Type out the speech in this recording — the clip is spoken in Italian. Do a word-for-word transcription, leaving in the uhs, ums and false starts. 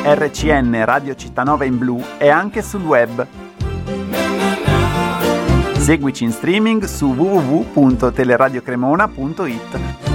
R C N Radio Cittànova in blu e anche sul web. Seguici in streaming su w w w punto teleradiocremona punto it.